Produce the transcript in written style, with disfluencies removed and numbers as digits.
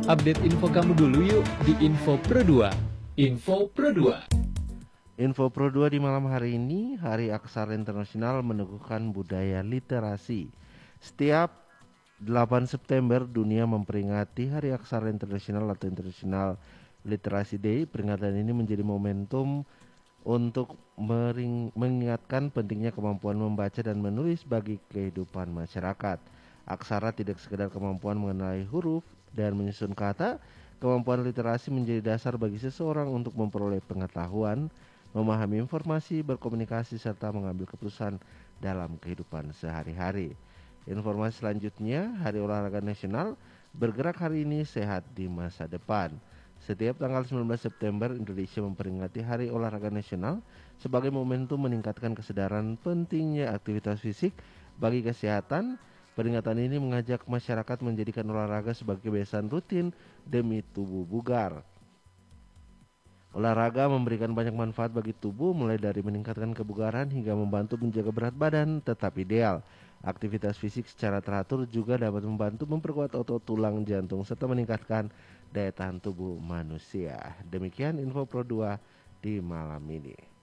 Update info kamu dulu yuk di Info Pro 2. Info Pro 2. Info Pro 2 di malam hari ini, Hari Aksara Internasional meneguhkan budaya literasi. Setiap 8 September dunia memperingati Hari Aksara Internasional atau International Literacy Day. Peringatan ini menjadi momentum untuk mengingatkan pentingnya kemampuan membaca dan menulis bagi kehidupan masyarakat. Aksara tidak sekedar kemampuan mengenali huruf dan menyusun kata. Kemampuan literasi menjadi dasar bagi seseorang untuk memperoleh pengetahuan, memahami informasi, berkomunikasi, serta mengambil keputusan dalam kehidupan sehari-hari. Informasi selanjutnya, Hari Olahraga Nasional, bergerak hari ini, sehat di masa depan. Setiap tanggal 19 September, Indonesia memperingati Hari Olahraga Nasional sebagai momentum meningkatkan kesadaran pentingnya aktivitas fisik bagi kesehatan. Peringatan ini mengajak masyarakat menjadikan olahraga sebagai kebiasaan rutin demi tubuh bugar. Olahraga memberikan banyak manfaat bagi tubuh, mulai dari meningkatkan kebugaran hingga membantu menjaga berat badan tetap ideal. Aktivitas fisik secara teratur juga dapat membantu memperkuat otot tulang, jantung, serta meningkatkan daya tahan tubuh manusia. Demikian Info Pro 2 di malam ini.